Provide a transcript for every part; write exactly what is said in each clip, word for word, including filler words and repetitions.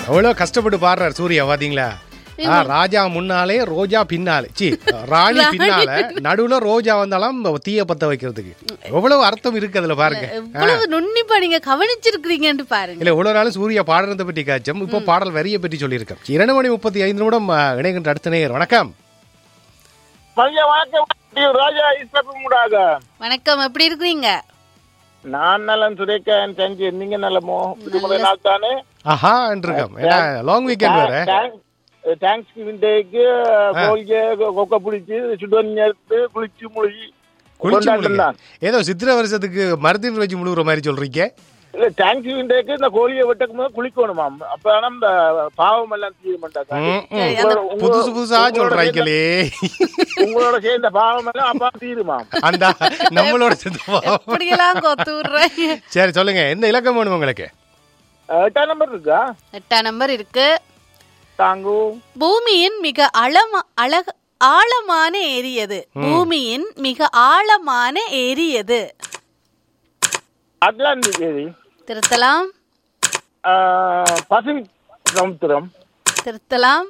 எவ்வளோ கஷ்டப்பட்டு பாடுறாரு சூர்யா பாத்தீங்களா? ராஜா முன்னாலே ரோஜா பின்னாலே, சி ராணி பின்னால, நடுவுல ரோஜா வந்தாலும் தீய பத்த வைக்கிறதுக்கு எவ்வளவு அர்த்தம் இருக்கு அதுல பாருங்க. எவ்வளவு நுண்ணிப்பா நீங்க கவனிச்சிருக்கீங்கன்னு பாருங்க. இல்ல இவ்வளவு நாள் சூர்யா பாடுறத பற்றி காய்ச்சம், இப்போ பாடல் வரிய பற்றி சொல்லியிருக்கோம். இரண்டு மணி முப்பத்தி ஐந்து நிமிடம் இணைகின்ற அடுத்த நேயர். வணக்கம். வணக்கம், எப்படி இருக்கீங்க? நான் நலம் சுரேகன், தேங்க்யூ. நீங்க நலமோ? விடுமுறை நாள் தானே? ஆஹா இருக்கோம், ஏன்னா லாங் வீக்கெண்ட் வேற. தேங்க்ஸ் கிவிங் டேக்கு கோழிக்கு கொக்க புளிச்சு சுடுவண்ணி எடுத்து குளிச்சு முழுகி குளிச்சு ஏதோ சித்திரை வருஷத்துக்கு மருத்துவ வச்சு முழுகிற மாதிரி சொல்றீங்க. இல்ல, தேங்க்ஸ் கிவிங் டேக்கு இந்த கோழியை வெட்டக்கும் போது குளிக்கணுமாம். அப்ப இந்த பாவம் எல்லாம் தீர மாட்டாங்க. புதுசு புதுசா சொல்றாங்களே, உங்களோட சேர்ந்த பாவம் எல்லாம் அப்பா தீருமா? அந்த நம்மளோட சேர்ந்த. சரி சொல்லுங்க, எந்த இலக்கம் வேணும் உங்களுக்கு? எட்டாம் நம்பர் இருக்கா? எட்டாம் நம்பர் இருக்கு. தாங்கு. பூமியின் மிக அழமா அழக ஆழமான ஏரி எது? பூமியின் மிக ஆழமான ஏரி எது? அட்லாண்டிக் ஏரி. திருத்தலாம். பசிபிக் சமுத்திரம். திருத்தலாம்.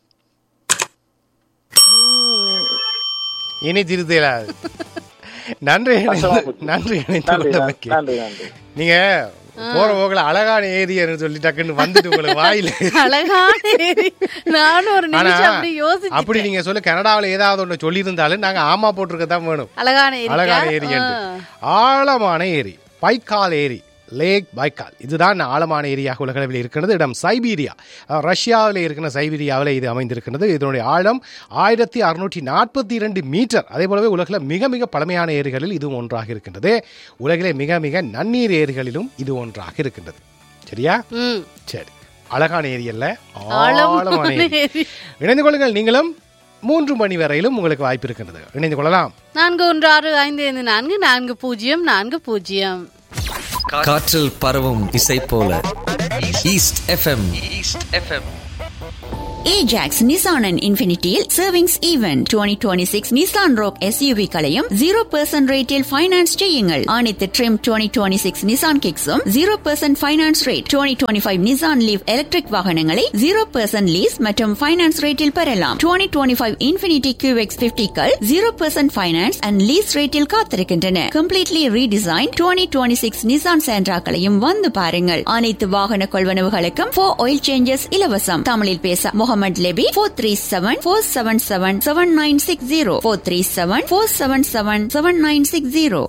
இனி திருத்தல. நன்றி நன்றி. நீங்க போற போகல அழகான ஏரியா சொல்லி டக்குன்னு வந்துட்டு உங்களுக்கு வாயில அழகான ஏரி. நானும் ஒரு நிமிஷம் அப்படி யோசிச்சேன். அப்படி நீங்க சொல்ல கனடாவில் ஏதாவது ஒண்ணு சொல்லி இருந்தாலும் நாங்க ஆமா போட்டிருக்கதான் வேணும். அழகான ஏரி. அழகான ஏரி. ஆழமான ஏரி பைக்கால் ஏரி, லேக் பைக்கால். இதுதான் ஆழமான ஏரியாக உலகளவில் இருக்கிறது. இடம் சைபீரியா, ரஷ்யாவில் இருக்கிற சைபீரியாவில் இது அமைந்திருக்கிறது. இதனுடைய ஆழம் ஆயிரத்தி அறுநூற்றி நாற்பத்தி இரண்டு மீட்டர். அதே போலவே உலகில் மிக மிக பழமையான ஏரிகளில் இது ஒன்றாக இருக்கின்றது. உலகிலே மிக மிக நன்னீர் ஏரிகளிலும் இது ஒன்றாக இருக்கின்றது. சரியா? சரி, அழகான ஏரி அல்ல, ஆழமான ஏரி. இணைந்து கொள்ளுங்கள். நீங்களும் மூன்று மணி வரையிலும் உங்களுக்கு வாய்ப்பு இருக்கின்றது. இணைந்து கொள்ளலாம். நான்கு ஒன்று ஆறு ஐந்து ஐந்து நான்கு நான்கு பூஜ்ஜியம் நான்கு பூஜ்ஜியம். காற்றில் பரவும் இசை போல east FM. Ajax Nissan and Infinityயில் savings event twenty twenty-six Nissan Rogue S U V களையும் zero percent ரேட்டில் ஃபைனான்ஸ் செய்யுங்கள். அனைத்து trim twenty twenty-six Nissan Kicks-உம் zero percent finance rate. twenty twenty-five Nissan Leaf electric வாகனங்களை zero percent லீஸ் மற்றும் finance ரேட்டில் பெறலாம். twenty twenty-five Infinity Q X fifty-கள் zero percent finance and lease ரேட்டில் காத்திருக்கின்றன. Completely redesign twenty twenty-six Nissan Sentra-களையும் வந்து பாருங்கள். அனைத்து வாகன கொள்வனவுகளுக்கும் four oil changes இலவசம். தமிழில் பேச Mohammed Lebbe four three seven four seven seven seven nine six zero four three seven four seven seven seven nine six zero.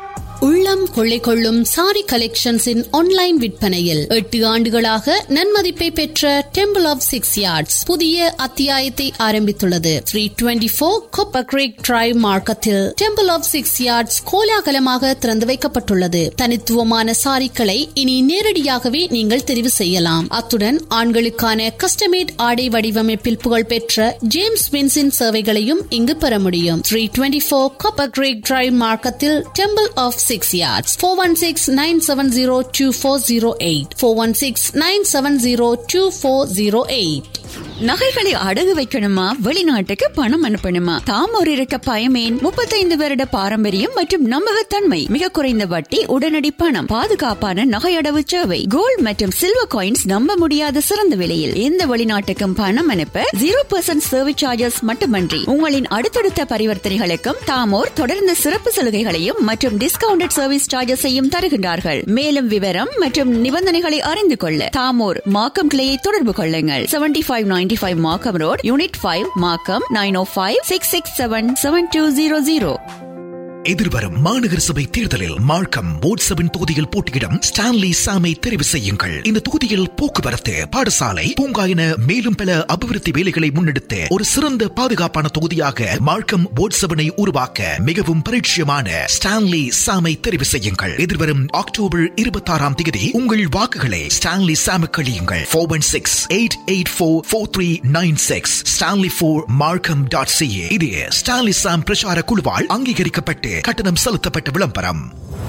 உள்ளம் கொள்ளை கொள்ளும் சாரி கலெக்ஷன்ஸின் ஆன்லைன் விற்பனையில் எட்டு ஆண்டுகளாக நன்மதிப்பை பெற்ற டெம்பிள் ஆஃப் சிக்ஸ் யார்ட்ஸ் புதிய அத்தியாயத்தை ஆரம்பித்துள்ளது. Three twenty four copper Greek drive மார்க்கத்தில் டெம்பிள் ஆஃப் சிக்ஸ் யார்ட்ஸ் கோலாகலமாக திறந்து வைக்கப்பட்டுள்ளது. தனித்துவமான சாரிக்களை இனி நேரடியாகவே நீங்கள் தெரிவு செய்யலாம். அத்துடன் ஆண்களுக்கான கஸ்டமேட் ஆடை வடிவமைப்பில் புகழ்பெற்ற ஜேம்ஸ் வின்ஸின் சேவைகளையும் இங்கு பெற முடியும். Three twenty four copper Greek drive மார்க்கத்தில் temple of six yards. four one six nine seven zero two four zero eight four one six nine seven zero two four zero eight. நகைகளை அடகு வைக்கணுமா? வெளிநாட்டுக்கு பணம் அனுப்பணுமா? தாமோர் இருக்க பயமேன்? முப்பத்தைந்து வருட பாரம்பரியம் மற்றும் நம்பகத்தன்மை, மிக குறைந்த வட்டி, உடனடி பணம், பாதுகாப்பான நகை அடவு சேவை, கோல்ட் மற்றும் சில்வர் காயின்ஸ் நம்ப முடியாத சிறந்த விலையில் எந்த வெளிநாட்டுக்கும் பணம் அனுப்ப ஜீரோ பர்சன்ட் சர்வீஸ் சார்ஜஸ் மட்டுமன்றி உங்களின் அடுத்தடுத்த பரிவர்த்தனைகளுக்கும் தாமோர் தொடர்ந்து சிறப்பு சலுகைகளையும் மற்றும் டிஸ்கவுண்டட் சர்வீஸ் சார்ஜஸையும் தருகின்றார்கள். மேலும் விவரம் மற்றும் நிபந்தனைகளை அறிந்து கொள்ள தாமோர் மார்க்கம் கிளையை தொடர்பு கொள்ளுங்கள். Seventy five ninety-five Markham Road, Unit five, Markham nine oh five six six seven seven two zero zero. எதிர்வரும் மாநகர சபை தேர்தலில் மார்க்கம் வாட்ஸ்அப்பின் தொகுதியில் போட்டியிடும் ஸ்டான்லி சாமை தெரிவு செய்யுங்கள். இந்த தொகுதியில் போக்குவரத்து, பாடசாலை, பூங்கா என மேலும் பல அபிவிருத்தி வேலைகளை முன்னெடுத்து ஒரு சிறந்த பாதுகாப்பான தொகுதியாக மார்க்கம் வாட்ஸ்அப்பினை உருவாக்க மிகவும் பரிட்சயமான ஸ்டான்லி சாமை தெரிவு செய்யுங்கள். எதிர்வரும் அக்டோபர் இருபத்தி ஆறாம் தேதி உங்கள் வாக்குகளை ஸ்டான்லி சாமுக்கு அளியுங்கள். Four one six eight eight four four three nine six Stanley four மார்க்கம் டாட் சிஏ. இது ஸ்டான்லி சாம் பிரச்சார குழுவால் அங்கீகரிக்கப்பட்டு கட்டணம் செலுத்தப்பட்ட விளம்பரம்.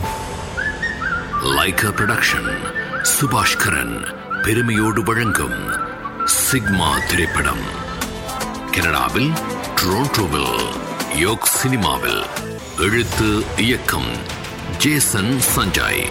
லைகா புரொடக்ஷன் சுபாஷ்கரன் பெருமையோடு வழங்கும் சிக்மா திரைப்படம் கனடாவில் டொரண்டோவில் யோக் சினிமாவில். எழுத்து இயக்கம் Jason Sanjay.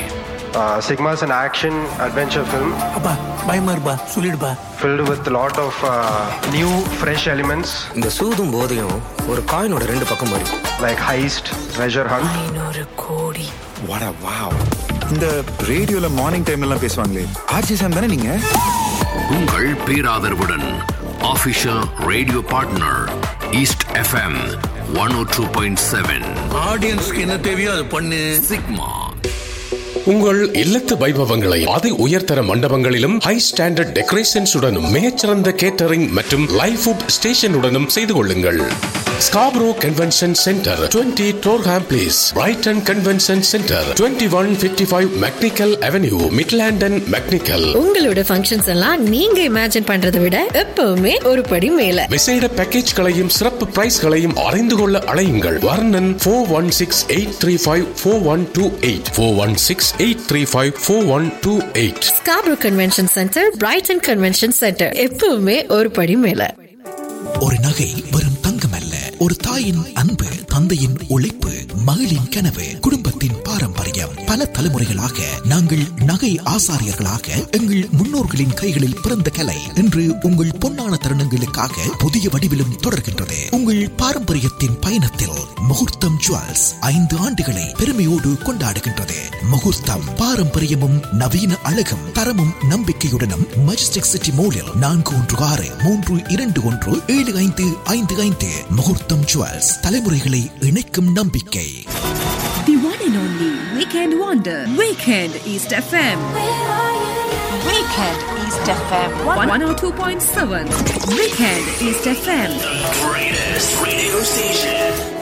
Sigma is an action adventure film. அப்பா பயமா இருப்பா சொல்லிடுப்பா. Filled with a lot of uh, new fresh elements. இந்த சூதும் போதையும் ஒரு காயினோட ரெண்டு பக்கம் வரும். Like heist, treasure hunt. ஐநூறு கோடி. What a wow. இந்த ரேடியோல மார்னிங் டைம்ல எல்லாம் பேசுவாங்களே ஆர்ஜி சாம் தானே நீங்க? உங்கள் பேராதரவுடன் official radio partner east FM one oh two point seven. ஆடியன்ஸ்க்கு என்ன தேவையோ அது பண்ணு. சிக்மா. உங்கள் இல்லத்து வைபவங்களை அதி உயர்தர மண்டபங்களிலும் ஹை ஸ்டாண்டர்ட் டெக்கரேஷன்ஸ் உடனும் மிகச்சிறந்த கேட்டரிங் மற்றும் லைவ் ஃபுட் ஸ்டேஷனுடனும் செய்து கொள்ளுங்கள். Scarborough convention centre twenty Durham place, Brayton convention centre twenty-one fifty-five mechanical avenue, மிட்லாண்டன் mechanical. உங்களோட ஃபங்க்ஷன்ஸ் எல்லாம் நீங்க இமேஜின் பண்றதை விட எப்பவுமே ஒரு படி மேல. விசேட பேக்கேஜ்களையும் சிறப்பு பிரைஸ்களையும் அறிந்து கொள்ள அழையுங்கள். வர்ணன் four one six eight three five four one two eight four one six eight three five four one two eight. Scarborough convention centre, Brayton convention centre, எப்பவுமே ஒரு படி மேல. ஒரு நகை வெறும் தங்கம் அல்ல, ஒரு தாயின் அன்பு, தந்தையின் உழைப்பு, மகளின் கனவு, குடும்பத்தின் பாரம்பரியம். பல தலைமுறைகளாக நாங்கள் நகை ஆசாரியர்களாக எங்கள் முன்னோர்களின் கைகளில் பிறந்த கலை இன்று உங்கள் பொன்னான தருணங்களுக்காக புதிய வடிவிலும் தொடர்கின்றது. உங்கள் பாரம்பரியத்தின் பயணத்தில் முகூர்த்தம் ஜுவல்ஸ் ஐந்து ஆண்டுகளை பெருமையோடு கொண்டாடுகின்றது. முகூர்த்தம் பாரம்பரியமும் நவீன அழகும் தரமும் நம்பிக்கையுடனும் மஜஸ்டிக் சிட்டி மோலில் நான்கு ஒன்று ஆறு மூன்று இரண்டு ஒன்று ஏழு ஐந்து ஐந்து ஐந்து. முகூர்த்தம் ஜுவல்ஸ், தலைமுறைகளை இணைக்கும் நம்பிக்கை. The one and only Weekend Wonder, Weekend East F M. Weekend East F M one oh two point seven. Weekend East F M. Greatest radio station.